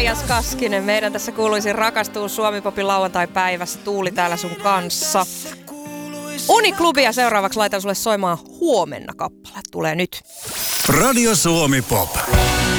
Elias Kaskinen, meidän tässä kuuluisin rakastuu Suomi-popin lauantai-päivässä. Tuuli täällä sun kanssa. Uniklubia seuraavaksi laitan sulle soimaan Huomenna kappale. Tulee nyt. Radio Suomi Pop.